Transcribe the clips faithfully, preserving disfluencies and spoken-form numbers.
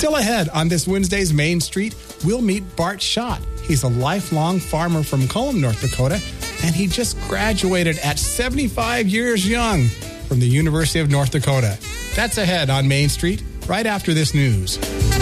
Still ahead on this Wednesday's Main Street, we'll meet Bart Schott. He's a lifelong farmer from Cullom, North Dakota, and he just graduated at seventy-five years young from the University of North Dakota. That's ahead on Main Street, right after this news.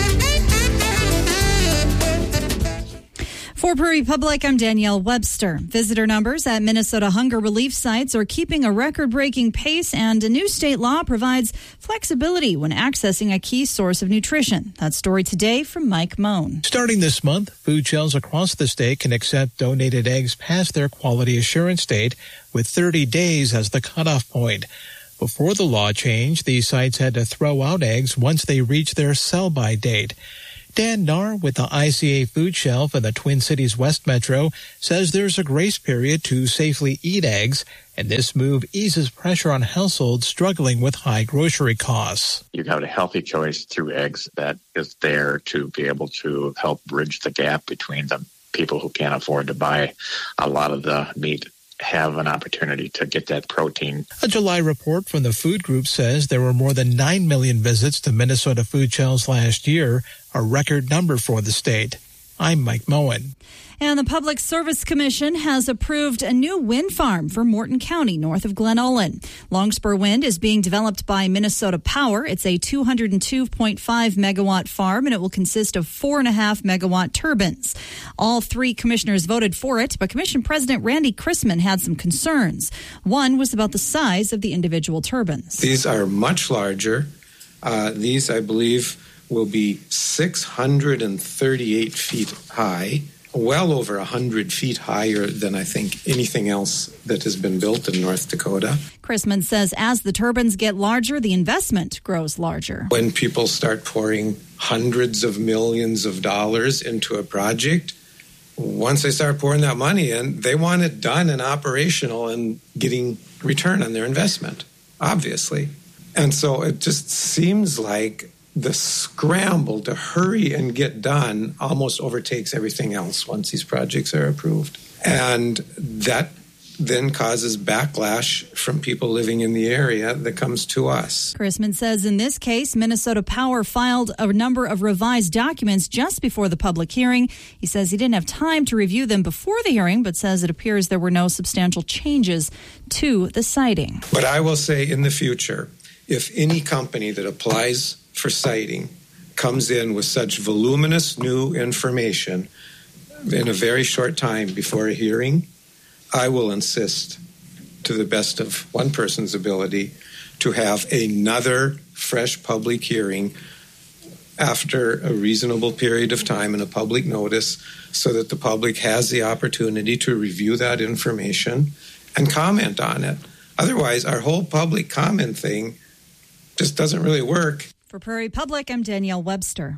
For Prairie Public, I'm Danielle Webster. Visitor numbers at Minnesota hunger relief sites are keeping a record-breaking pace, and a new state law provides flexibility when accessing a key source of nutrition. That story today from Mike Moan. Starting this month, food shelves across the state can accept donated eggs past their quality assurance date, with thirty days as the cutoff point. Before the law changed, these sites had to throw out eggs once they reached their sell-by date. Dan Nahr with the I C A Food Shelf in the Twin Cities West Metro says there's a grace period to safely eat eggs, and this move eases pressure on households struggling with high grocery costs. You have a healthy choice through eggs that is there to be able to help bridge the gap between the people who can't afford to buy a lot of the meat have an opportunity to get that protein. A July report from the food group says there were more than nine million visits to Minnesota food shelves last year, a record number for the state. I'm Mike Moen. And the Public Service Commission has approved a new wind farm for Morton County, north of Glen Ullin. Longspur Wind is being developed by Minnesota Power. It's a two hundred two point five megawatt farm, and it will consist of four and a half megawatt turbines. All three commissioners voted for it, but Commission President Randy Chrisman had some concerns. One was about the size of the individual turbines. These are much larger. Uh, these, I believe, will be six hundred thirty-eight feet high, well over one hundred feet higher than I think anything else that has been built in North Dakota. Chrisman says as the turbines get larger, the investment grows larger. When people start pouring hundreds of millions of dollars into a project, once they start pouring that money in, they want it done and operational and getting return on their investment, obviously. And so it just seems like the scramble to hurry and get done almost overtakes everything else once these projects are approved. And that then causes backlash from people living in the area that comes to us. Chrisman says in this case, Minnesota Power filed a number of revised documents just before the public hearing. He says he didn't have time to review them before the hearing, but says it appears there were no substantial changes to the siting. But I will say in the future, if any company that applies for siting comes in with such voluminous new information in a very short time before a hearing, I will insist, to the best of one person's ability, to have another fresh public hearing after a reasonable period of time and a public notice so that the public has the opportunity to review that information and comment on it. Otherwise, our whole public comment thing just doesn't really work. For Prairie Public, I'm Danielle Webster.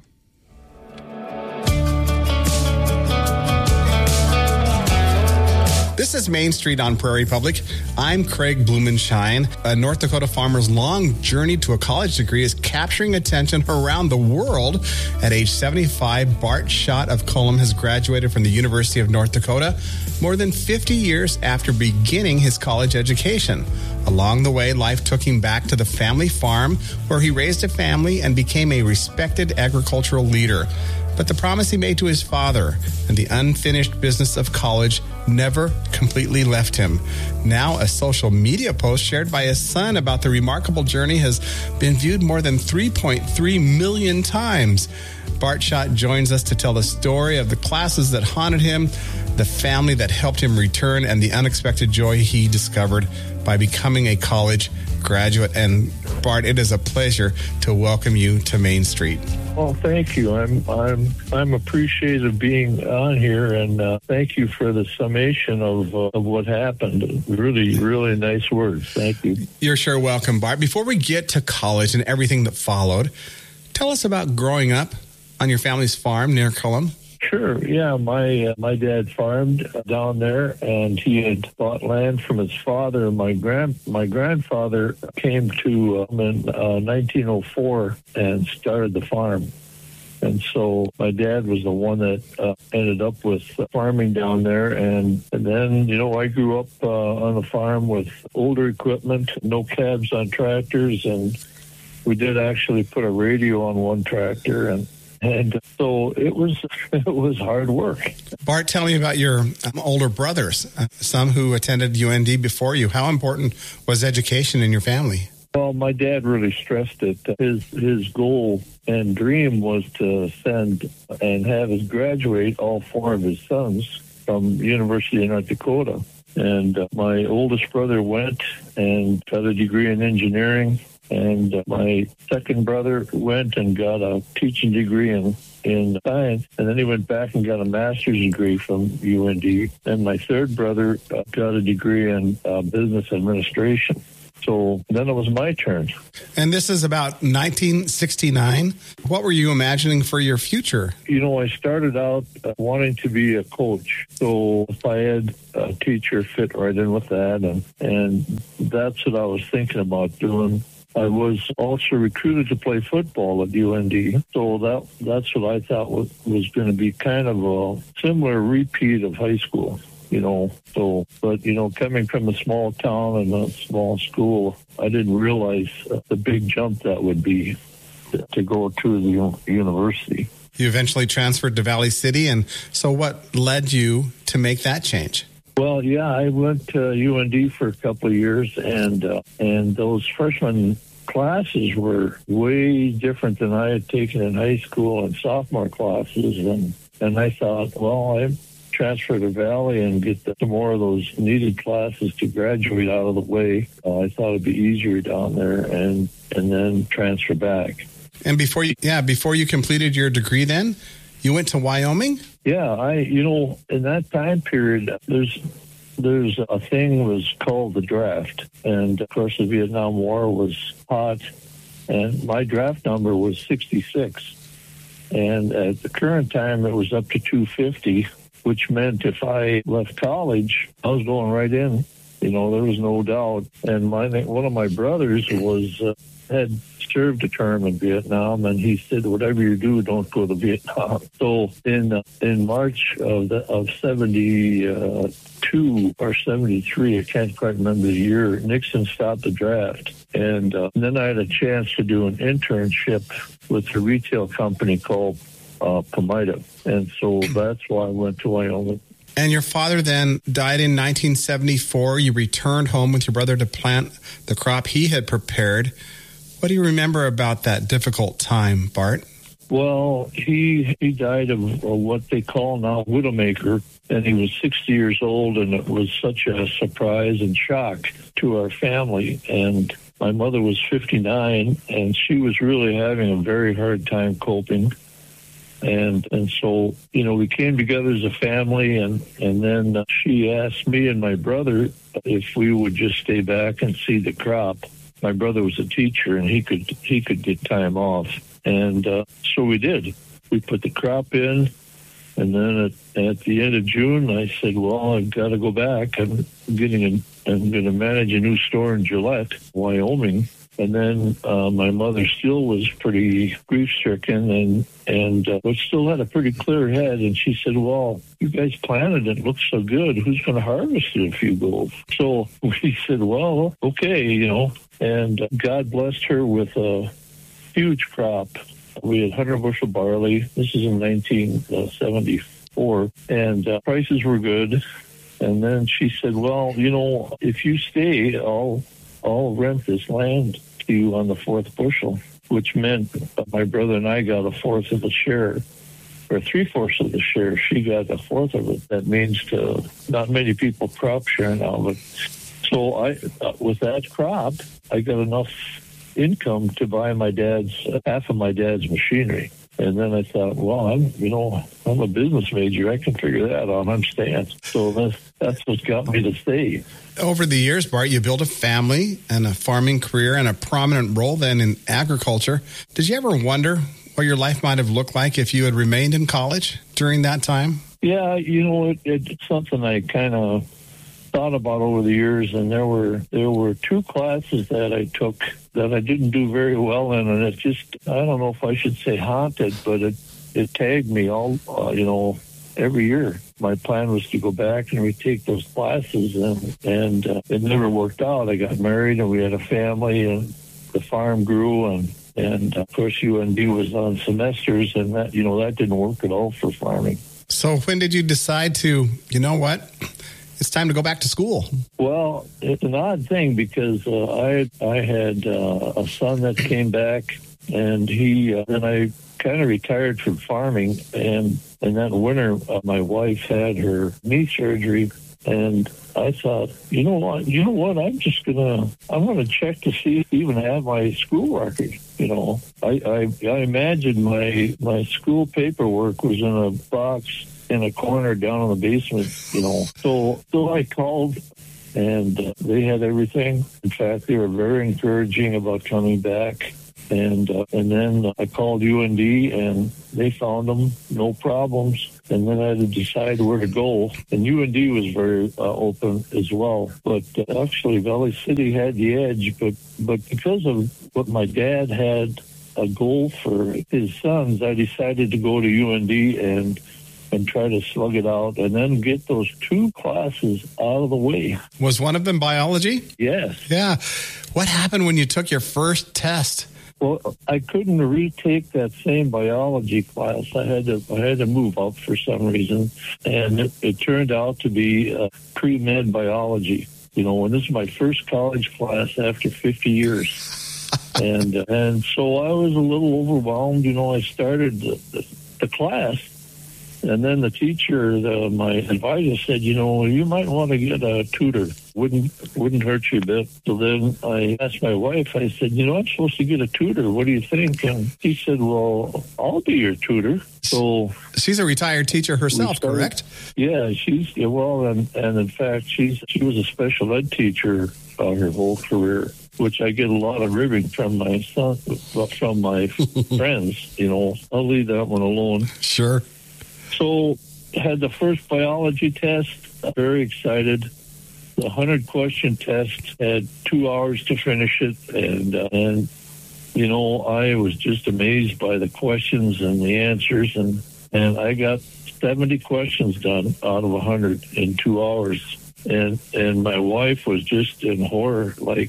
This is Main Street on Prairie Public. I'm Craig Blumenshine. A North Dakota farmer's long journey to a college degree is capturing attention around the world. At age seventy-five, Bart Schott of Cullom has graduated from the University of North Dakota more than fifty years after beginning his college education. Along the way, life took him back to the family farm where he raised a family and became a respected agricultural leader. But the promise he made to his father and the unfinished business of college never completely left him. Now, a social media post shared by his son about the remarkable journey has been viewed more than three point three million times. Bart Schott joins us to tell the story of the classes that haunted him, the family that helped him return, and the unexpected joy he discovered by becoming a college graduate. And Bart, it is a pleasure to welcome you to Main Street. Well, thank you. I'm I'm I'm appreciative of being on here, and uh, thank you for the summation of uh, of what happened. Really, really nice words. Thank you. You're sure welcome, Bart. Before we get to college and everything that followed, tell us about growing up on your family's farm near Cullom. Sure. Yeah, my uh, my dad farmed down there, and he had bought land from his father. My grand my grandfather came to um, in uh, nineteen oh four and started the farm, and so my dad was the one that uh, ended up with farming down there. And, and then, you know, I grew up uh, on the farm with older equipment, no cabs on tractors, and we did actually put a radio on one tractor, and and so it was it was hard work. Bart, tell me about your um, older brothers, uh, some who attended U N D before you. How important was education in your family? Well, my dad really stressed it. His his goal and dream was to send and have us graduate all four of his sons from the University of North Dakota. And uh, my oldest brother went and got a degree in engineering. And uh, my second brother went and got a teaching degree in, in science. And then he went back and got a master's degree from U N D. And my third brother uh, got a degree in uh, business administration. So then it was my turn. And this is about nineteen sixty-nine. What were you imagining for your future? You know, I started out uh, wanting to be a coach. So if I had a teacher fit right in with that, and, and that's what I was thinking about doing. I was also recruited to play football at U N D. So that that's what I thought was, was going to be kind of a similar repeat of high school. You know, so, but, you know, coming from a small town and a small school, I didn't realize the big jump that would be to go to the university. You eventually transferred to Valley City, and so what led you to make that change? Well, yeah, I went to U N D for a couple of years, and uh, and those freshman classes were way different than I had taken in high school and sophomore classes, and, and I thought, well, I transfer to Valley and get the, some more of those needed classes to graduate out of the way. Uh, I thought it'd be easier down there, and and then transfer back. And before you, yeah, before you completed your degree, then you went to Wyoming. Yeah, I, you know, in that time period, there's there's a thing was called the draft, and of course the Vietnam War was hot, and my draft number was sixty-six, and at the current time it was up to two fifty. Which meant if I left college, I was going right in. You know, there was no doubt. And my one of my brothers was uh, had served a term in Vietnam, and he said, "Whatever you do, don't go to Vietnam." So in uh, in March of the, of seventy-two or seventy-three, I can't quite remember the year, Nixon stopped the draft, and, uh, and then I had a chance to do an internship with a retail company called Uh, Pomida. And so that's why I went to Wyoming. And your father then died in nineteen seventy-four. You returned home with your brother to plant the crop he had prepared. What do you remember about that difficult time, Bart? Well, he he died of uh, what they call now widowmaker, and he was sixty years old, and it was such a surprise and shock to our family. And my mother was fifty-nine, and she was really having a very hard time coping. And and so, you know, we came together as a family, and, and then uh, she asked me and my brother if we would just stay back and see the crop. My brother was a teacher, and he could he could get time off. And uh, so we did. We put the crop in, and then at, at the end of June, I said, well, I've got to go back. I'm getting a, I'm going to manage a new store in Gillette, Wyoming. And then uh, my mother still was pretty grief-stricken, and and uh, but still had a pretty clear head. And she said, "Well, you guys planted it; it looks so good. Who's going to harvest it if you go?" So we said, "Well, okay, you know." And God blessed her with a huge crop. We had one hundred bushel barley. This is in nineteen seventy-four, and uh, prices were good. And then she said, "Well, you know, if you stay, I'll." I'll rent this land to you on the fourth bushel," which meant my brother and I got a fourth of a share, or three-fourths of the share. She got a fourth of it. That means to not many people crop share now. But so I, uh, with that crop, I got enough income to buy my dad's, uh, half of my dad's machinery. And then I thought, well, I'm, you know, I'm a business major. I can figure that out. I'm staying. So that's, that's what got me to stay. Over the years, Bart, you built a family and a farming career and a prominent role then in agriculture. Did you ever wonder what your life might have looked like if you had remained in college during that time? Yeah, you know, it, it's something I kind of thought about over the years, and there were there were two classes that I took that I didn't do very well in, and it just, I don't know if I should say haunted, but it, it tagged me all, uh, you know, every year. My plan was to go back and retake those classes, and, and uh, it never worked out. I got married, and we had a family, and the farm grew, and and of course U N D was on semesters, and that you know that didn't work at all for farming. So when did you decide to, you know what, it's time to go back to school? Well, it's an odd thing because uh, I I had uh, a son that came back, and he uh, then I kind of retired from farming, and and that winter uh, my wife had her knee surgery. And I thought, you know what, you know what, I'm just gonna, I'm gonna check to see if I even have my school record. You know, I, I, I imagine my my school paperwork was in a box in a corner down in the basement. You know, so so I called, and uh, they had everything. In fact, they were very encouraging about coming back. And uh, and then I called U N D, and they found them, no problems. And then I had to decide where to go. And U N D was very uh, open as well. But uh, actually, Valley City had the edge. But, but because of what my dad had a goal for his sons, I decided to go to U N D and and try to slug it out and then get those two classes out of the way. Was one of them biology? Yes. Yeah. What happened when you took your first test? Well, I couldn't retake that same biology class. I had to I had to move up for some reason, and it, it turned out to be uh, pre-med biology. You know, and this is my first college class after fifty years, and uh, and so I was a little overwhelmed. You know, I started the, the, the class, and then the teacher, the, my advisor, said, you know, you might want to get a tutor. Wouldn't wouldn't hurt you a bit. So then I asked my wife, I said, you know, I'm supposed to get a tutor. What do you think? And she said, well, I'll be your tutor. So she's a retired teacher herself, started, correct? Yeah, she's, yeah, well, and, and in fact, she's she was a special ed teacher uh, her whole career, which I get a lot of ribbing from my son, from my friends. You know, I'll leave that one alone. Sure. So had the first biology test, very excited. The hundred-question test had two hours to finish it, and, uh, and, you know, I was just amazed by the questions and the answers, and, and I got seventy questions done out of one hundred in two hours. And, and my wife was just in horror, like,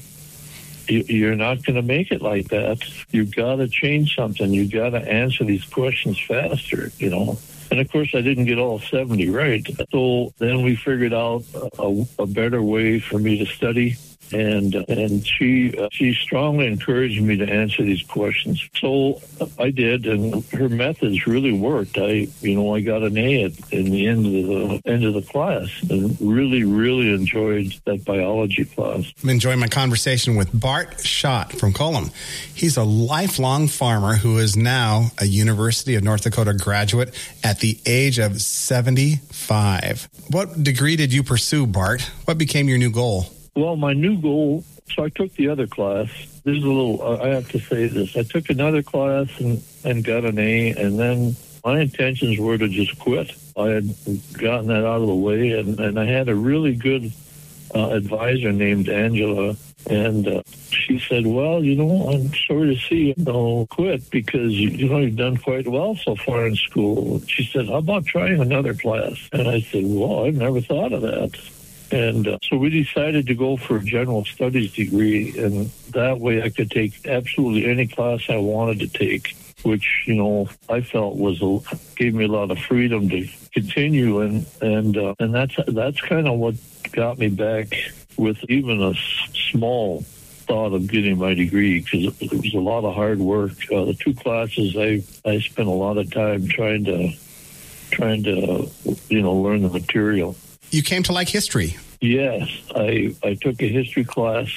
you're not going to make it like that. You've got to change something. You've got to answer these questions faster, you know. And, of course, I didn't get all seventy right. So then we figured out a, a better way for me to study. And and she uh, she strongly encouraged me to answer these questions. So I did, and her methods really worked. I you know I got an A at in the end of the end of the class, and really really enjoyed that biology class. I'm enjoying my conversation with Bart Schott from Colum. He's a lifelong farmer who is now a University of North Dakota graduate at the age of seventy-five. What degree did you pursue, Bart? What became your new goal? Well, my new goal, so I took the other class. This is a little, uh, I have to say this. I took another class and, and got an A, and then my intentions were to just quit. I had gotten that out of the way, and, and I had a really good uh, advisor named Angela, and uh, she said, well, you know, I'm sorry to see you know, quit because, you, you know, you've done quite well so far in school. She said, how about trying another class? And I said, well, I've never thought of that. And uh, so we decided to go for a general studies degree, and that way I could take absolutely any class I wanted to take, which, you know, I felt was a, gave me a lot of freedom to continue. And and uh, and that's that's kind of what got me back with even a small thought of getting my degree, because it was a lot of hard work. Uh, the two classes, I I spent a lot of time trying to trying to you know learn the material. You came to like history. Yes, I I took a history class,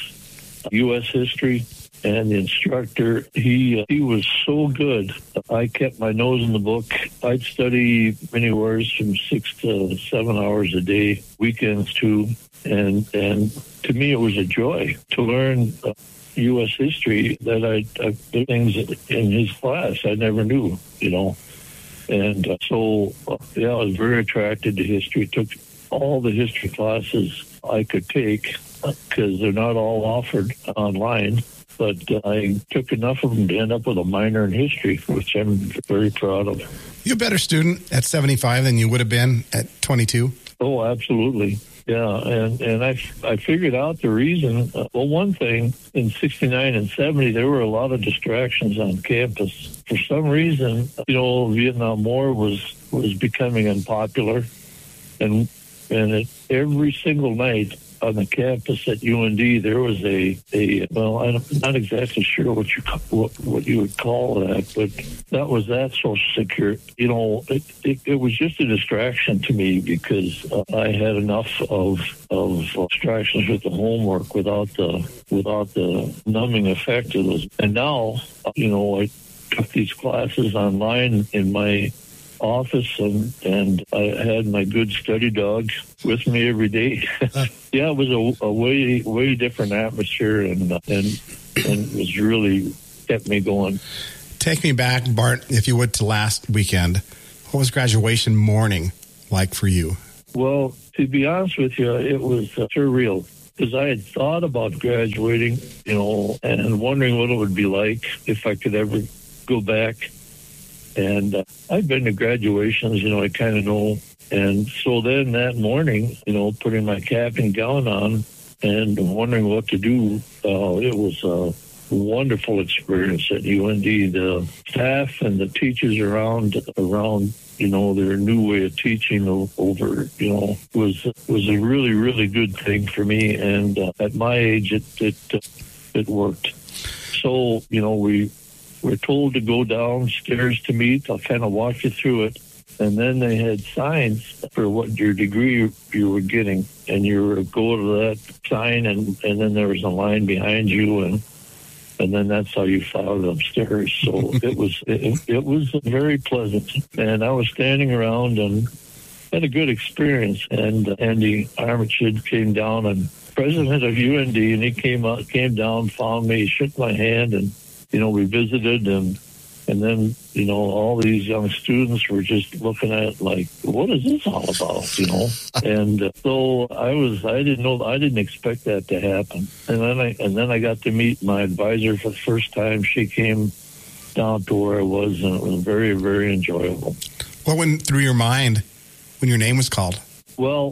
U S history, and the instructor, he uh, he was so good. I kept my nose in the book. I'd study anywhere from six to seven hours a day, weekends too, and and to me it was a joy to learn uh, U S history that I, I did things in his class I never knew, you know. And uh, so, uh, yeah, I was very attracted to history. Took all the history classes I could take because they're not all offered online, but uh, I took enough of them to end up with a minor in history, which I'm very proud of. You're a better student at seventy-five than you would have been at twenty-two? Oh, absolutely. Yeah, and, and I, I figured out the reason. Uh, well, one thing, in sixty-nine and seventy, there were a lot of distractions on campus. For some reason, you know, Vietnam War was, was becoming unpopular. And, and it, every single night on the campus at U N D, there was a, a well, I'm not exactly sure what you what, what you would call that, but that was that Social Security. You know, it, it, it was just a distraction to me because uh, I had enough of of distractions with the homework without the without the numbing effect of those. And now, you know, I took these classes online in my office, and and I had my good study dog with me every day. Yeah, it was a, a way way different atmosphere, and and and it was really kept me going. Take me back, Bart, if you would, to last weekend. What was graduation morning like for you? Well, to be honest with you, it was uh, surreal because I had thought about graduating, you know, and wondering what it would be like if I could ever go back. And uh, I've been to graduations, you know, I kind of know. And so then that morning, you know, putting my cap and gown on and wondering what to do, uh, it was a wonderful experience at U N D. The staff and the teachers around, around, you know, their new way of teaching over, you know, was was a really, really good thing for me. And uh, at my age, it it uh, it worked. So, you know, we We're told to go downstairs to meet. I'll kind of walk you through it. And then they had signs for what your degree you were getting. And you were go to that sign, and, and then there was a line behind you, and and then that's how you filed upstairs. So it was it, it was very pleasant. And I was standing around and had a good experience. And uh, Andy Armitage came down, and president of U N D, and he came out, came down, found me, shook my hand, and you know, we visited, and and then, you know, all these young students were just looking at like, what is this all about, you know? And uh, so I was, I didn't know, I didn't expect that to happen. And then I and then I got to meet my advisor for the first time. She came down to where I was, and it was very, very enjoyable. What went through your mind when your name was called? Well,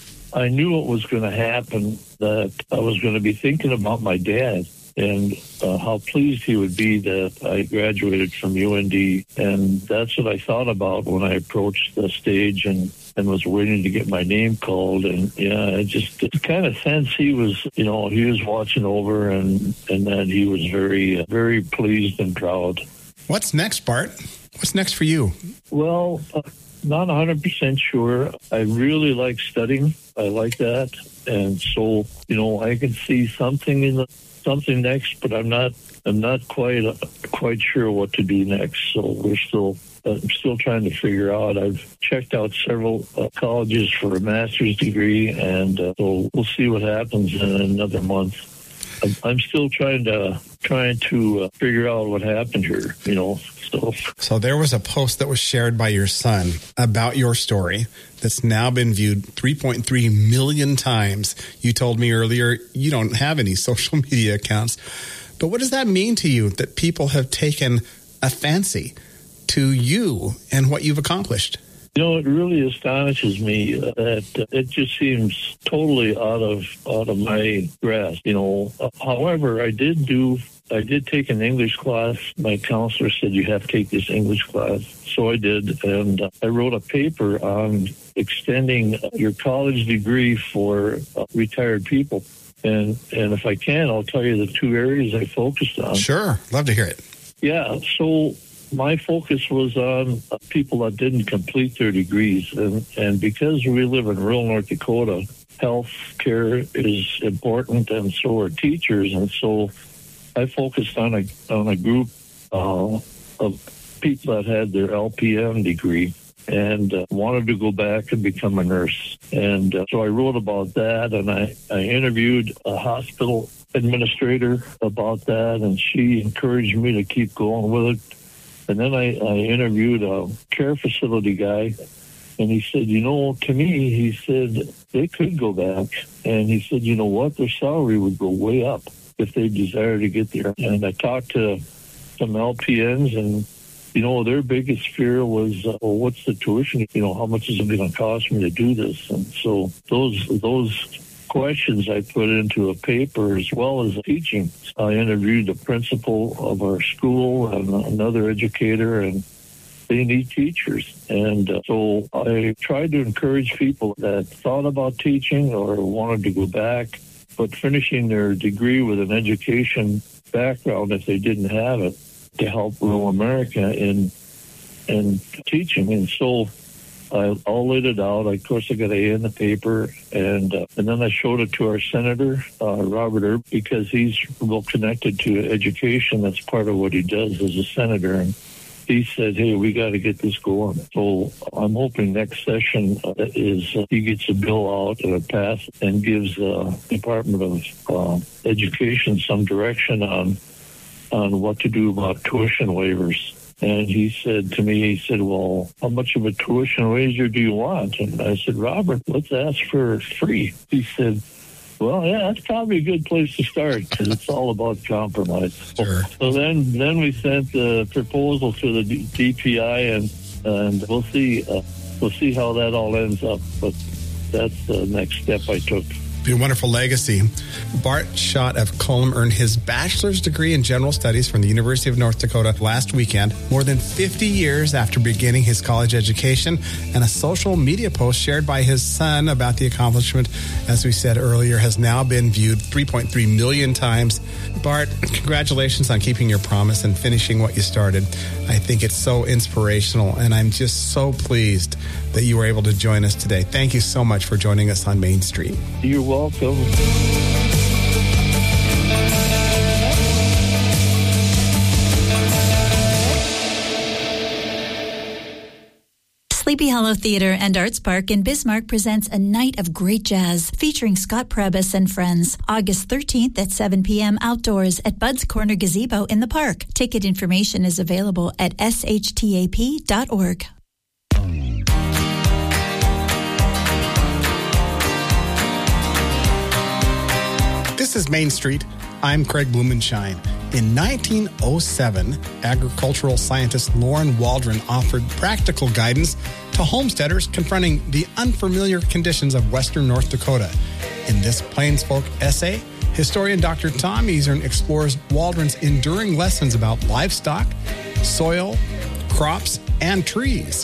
I knew what was going to happen, that I was going to be thinking about my dad. And uh, how pleased he would be that I graduated from U N D. And that's what I thought about when I approached the stage and, and was waiting to get my name called. And, yeah, I just kind of sense he was, you know, he was watching over, and, and that he was very, very pleased and proud. What's next, Bart? What's next for you? Well, uh, not one hundred percent sure. I really like studying. I like that. And so, you know, I can see something in the something next, but I'm not. I'm not quite uh, quite sure what to do next. So we're still. Uh, I'm still trying to figure out. I've checked out several uh, colleges for a master's degree, and uh, so we'll see what happens in another month. I'm, I'm still trying to trying to uh, figure out what happened here. You know. So. so there was a post that was shared by your son about your story that's now been viewed three point three million times. You told me earlier you don't have any social media accounts. But what does that mean to you that people have taken a fancy to you and what you've accomplished? You know, it really astonishes me that it just seems totally out of out of my grasp. You know, however, I did do. I did take an English class. My counselor said you have to take this English class. So I did. And uh, I wrote a paper on extending your college degree for uh, retired people. And and if I can, I'll tell you the two areas I focused on. Sure. Love to hear it. Yeah. So my focus was on uh, people that didn't complete their degrees. And, and because we live in rural North Dakota, health care is important, and so are teachers. And so I focused on a on a group uh, of people that had their L P N degree and uh, wanted to go back and become a nurse. And uh, so I wrote about that, and I, I interviewed a hospital administrator about that, and she encouraged me to keep going with it. And then I, I interviewed a care facility guy, and he said, you know, to me, he said, they could go back. And he said, you know what, their salary would go way up if they desire to get there. And I talked to some L P Ns, and you know, their biggest fear was, uh, well, what's the tuition? You know, how much is it going to cost me to do this? And so those those questions I put into a paper as well as teaching. I interviewed the principal of our school and another educator, and they need teachers. And uh, so I tried to encourage people that thought about teaching or wanted to go back, but finishing their degree with an education background, if they didn't have it, to help rural America in in teaching. And so I all laid it out. Of course, I got an A in the paper, and uh, and then I showed it to our senator, uh, Robert Erb, because he's well connected to education. That's part of what he does as a senator. And he said, hey, we got to get this going. So I'm hoping next session uh, is uh, he gets a bill out and it passes and gives the uh, Department of uh, Education some direction on on what to do about tuition waivers. And he said to me, he said, well, how much of a tuition waiver do you want? And I said, Robert, let's ask for free. He said, well, yeah, that's probably a good place to start because it's all about compromise. Sure. So then then we sent the proposal to the D P I, and and we'll see uh, we'll see how that all ends up. But that's the next step I took. Be a wonderful legacy. Bart Schott of Colum earned his bachelor's degree in general studies from the University of North Dakota last weekend, more than fifty years after beginning his college education, and a social media post shared by his son about the accomplishment, as we said earlier, has now been viewed three point three million times. Bart, congratulations on keeping your promise and finishing what you started. I think it's so inspirational, and I'm just so pleased that you were able to join us today. Thank you so much for joining us on Main Street. You're welcome. Sleepy Hollow Theater and Arts Park in Bismarck presents a night of great jazz featuring Scott Prebus and friends. August thirteenth at seven p.m. outdoors at Bud's Corner Gazebo in the park. Ticket information is available at s h t a p dot org. This is Main Street. I'm Craig Blumenshine. In nineteen oh seven, agricultural scientist Lauren Waldron offered practical guidance to homesteaders confronting the unfamiliar conditions of western North Dakota. In this Plains Folk essay, historian Doctor Tom Easern explores Waldron's enduring lessons about livestock, soil, crops, and trees.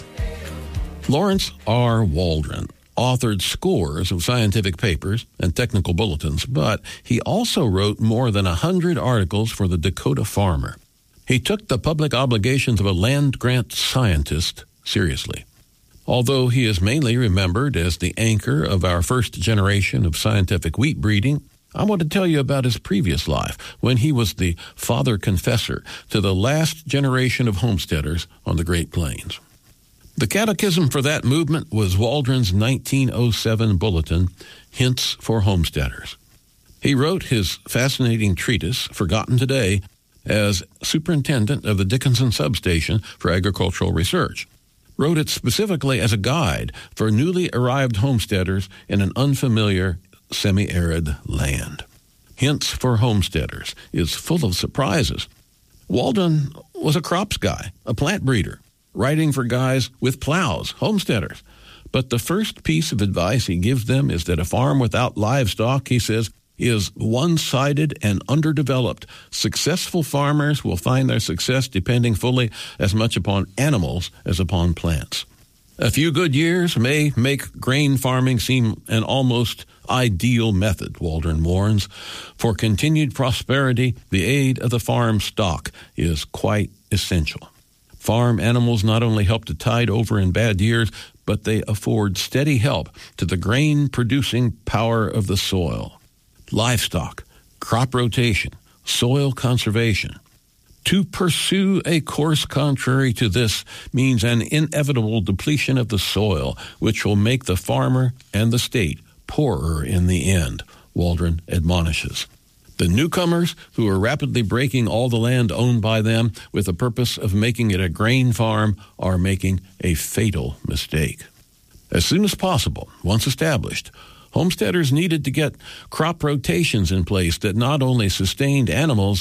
Lawrence R. Waldron authored scores of scientific papers and technical bulletins, but he also wrote more than a hundred articles for the Dakota Farmer. He took the public obligations of a land-grant scientist seriously. Although he is mainly remembered as the anchor of our first generation of scientific wheat breeding, I want to tell you about his previous life when he was the father confessor to the last generation of homesteaders on the Great Plains. The catechism for that movement was Waldron's nineteen oh seven bulletin, Hints for Homesteaders. He wrote his fascinating treatise, forgotten today, as superintendent of the Dickinson Substation for Agricultural Research. Wrote it specifically as a guide for newly arrived homesteaders in an unfamiliar, semi-arid land. Hints for Homesteaders is full of surprises. Waldron was a crops guy, a plant breeder, writing for guys with plows, homesteaders. But the first piece of advice he gives them is that a farm without livestock, he says, is one-sided and underdeveloped. Successful farmers will find their success depending fully as much upon animals as upon plants. A few good years may make grain farming seem an almost ideal method, Waldron warns. For continued prosperity, the aid of the farm stock is quite essential. Farm animals not only help to tide over in bad years, but they afford steady help to the grain-producing power of the soil. Livestock, crop rotation, soil conservation. To pursue a course contrary to this means an inevitable depletion of the soil, which will make the farmer and the state poorer in the end, Waldron admonishes. The newcomers, who are rapidly breaking all the land owned by them with the purpose of making it a grain farm, are making a fatal mistake. As soon as possible, once established, homesteaders needed to get crop rotations in place that not only sustained animals,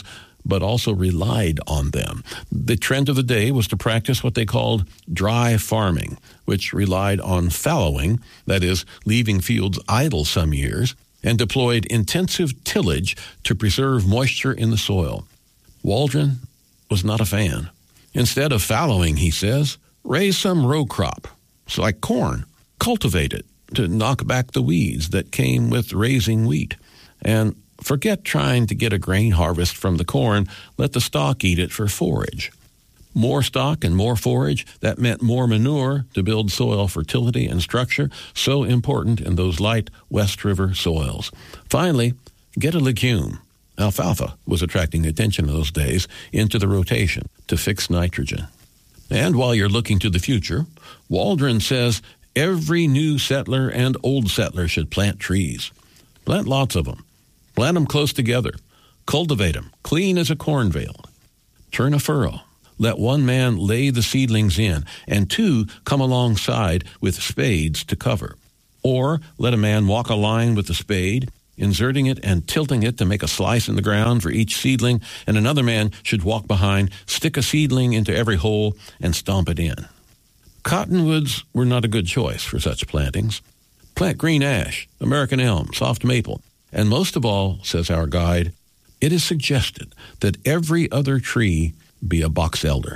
but also relied on them. The trend of the day was to practice what they called dry farming, which relied on fallowing, that is, leaving fields idle some years, and deployed intensive tillage to preserve moisture in the soil. Waldron was not a fan. Instead of fallowing, he says, raise some row crop, so like corn. Cultivate it to knock back the weeds that came with raising wheat. And forget trying to get a grain harvest from the corn. Let the stock eat it for forage. More stock and more forage, that meant more manure to build soil fertility and structure, so important in those light West River soils. Finally, get a legume. Alfalfa was attracting attention in those days into the rotation to fix nitrogen. And while you're looking to the future, Waldron says every new settler and old settler should plant trees. Plant lots of them. Plant them close together. Cultivate them, clean as a cornfield. Turn a furrow. Let one man lay the seedlings in, and two come alongside with spades to cover. Or let a man walk a line with the spade, inserting it and tilting it to make a slice in the ground for each seedling, and another man should walk behind, stick a seedling into every hole, and stomp it in. Cottonwoods were not a good choice for such plantings. Plant green ash, American elm, soft maple, and most of all, says our guide, it is suggested that every other tree be a box elder.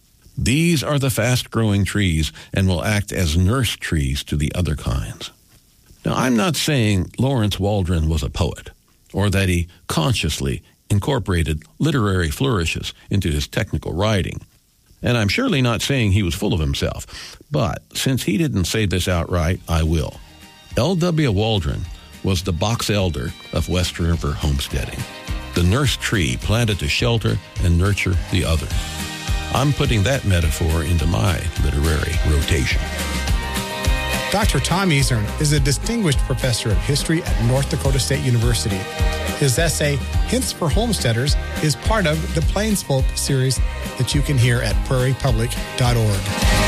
These are the fast-growing trees and will act as nurse trees to the other kinds. Now, I'm not saying Lawrence Waldron was a poet or that he consciously incorporated literary flourishes into his technical writing. And I'm surely not saying he was full of himself. But since he didn't say this outright, I will. L W Waldron was the box elder of West River homesteading, the nurse tree planted to shelter and nurture the other. I'm putting that metaphor into my literary rotation. Doctor Tom Easern is a distinguished professor of history at North Dakota State University. His essay, Hints for Homesteaders, is part of the Plains Folk series that you can hear at prairie public dot org.